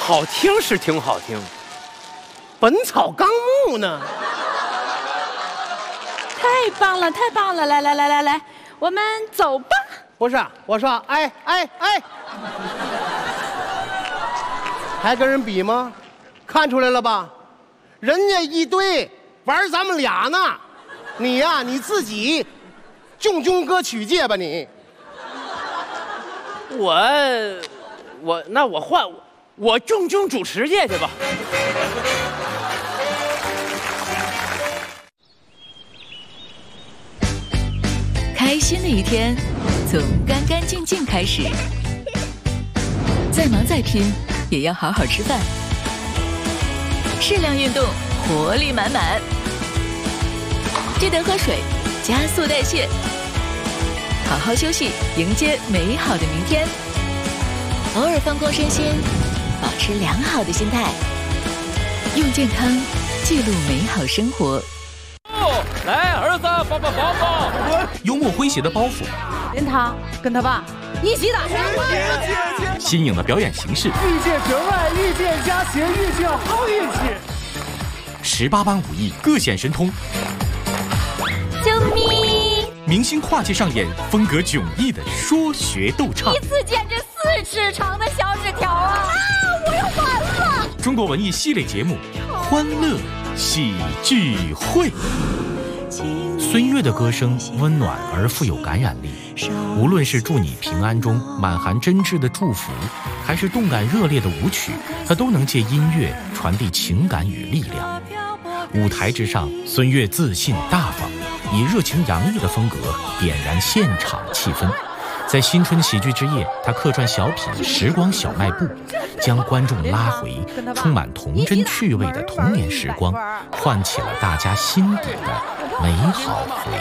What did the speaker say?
好听是挺好听，《本草纲目》呢？ 太棒了，太棒了！来，我们走吧。 不是，我说，哎，还跟人比吗？看出来了吧？人家一堆玩咱们俩呢，你呀，你自己重歌曲借吧你。那我换我重主持界去吧。 开心的一天从干干净净开始，再忙再拼也要好好吃饭，适量运动，活力满满，记得喝水，加速代谢，好好休息，迎接美好的明天。偶尔放空身心，保持良好的心态，用健康记录美好生活。 来，儿子，抱抱。 幽默诙谐的包袱， 连他跟他爸一起打。 新颖的表演形式， 遇见纯爱，遇见家贤，遇见好运气。 18般武艺各显神通， 救命！ 明星跨界上演风格迥异的说学逗唱， 一次剪这4尺长的小纸条啊！我要完了！ 中国文艺系列节目《欢乐喜剧会》。孙悦的歌声温暖而富有感染力，无论是祝你平安中满含真挚的祝福，还是动感热烈的舞曲，他都能借音乐传递情感与力量。舞台之上，孙悦自信大方，以热情洋溢的风格点燃现场气氛。在新春喜剧之夜，他客串小品《时光小卖部》，将观众拉回充满童真趣味的童年时光，唤起了大家心底的美好回